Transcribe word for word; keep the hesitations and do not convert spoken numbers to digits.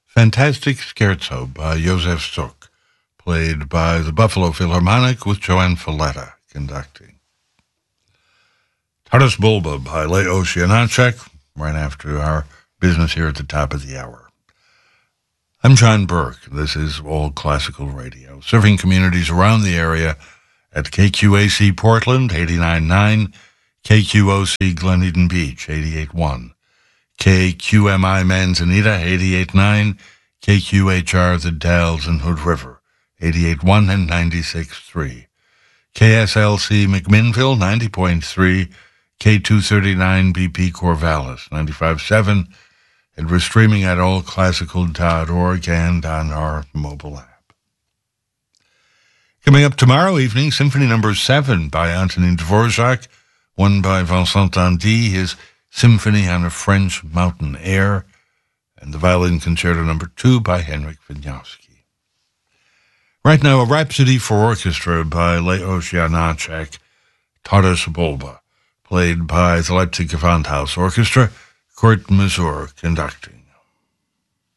Fantastic Scherzo by Josef Suk, played by the Buffalo Philharmonic with Joanne Falletta conducting. Taras Bulba by Leo Janacek, right after our business here at the top of the hour. I'm John Burke. This is All Classical Radio, serving communities around the area at K Q A C Portland, eighty-nine point nine, K Q O C Glen Eden Beach, eighty-eight point one, K Q M I Manzanita, eighty-eight point nine, K Q H R The Dalles and Hood River, eighty-eight point one and ninety-six point three, K S L C McMinnville, ninety point three, K two thirty-nine B P Corvallis, ninety-five point seven, and we're streaming at all classical dot org and on our mobile app. Coming up tomorrow evening, Symphony Number seven by Antonin Dvorak, one by Vincent Dandy, his Symphony on a French Mountain Air, and the Violin Concerto Number two by Henryk Wieniawski. Right now, a Rhapsody for Orchestra by Leo Janacek, Taras Bulba, played by the Leipzig Gewandhaus Orchestra, Kurt Masur conducting.